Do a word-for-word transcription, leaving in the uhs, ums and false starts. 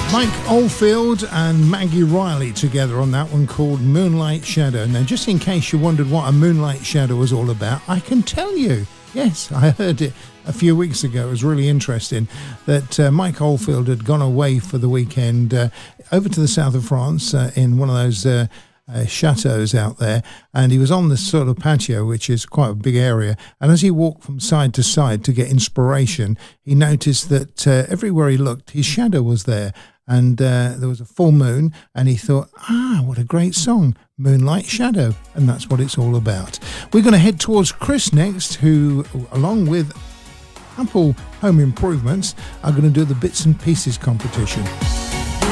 Mike Oldfield and Maggie Riley together on that one called Moonlight Shadow. Now, just in case you wondered what a Moonlight Shadow was all about, I can tell you. Yes, I heard it a few weeks ago. It was really interesting that uh, Mike Oldfield had gone away for the weekend uh, over to the south of France uh, in one of those uh, uh, chateaus out there, and he was on this sort of patio, which is quite a big area, and as he walked from side to side to get inspiration, he noticed that uh, everywhere he looked, his shadow was there. And uh, there was a full moon, and he thought, ah, what a great song, Moonlight Shadow. And that's what it's all about. We're going to head towards Chris next, who, along with Apple Home Improvements, are going to do the Bits and Pieces competition.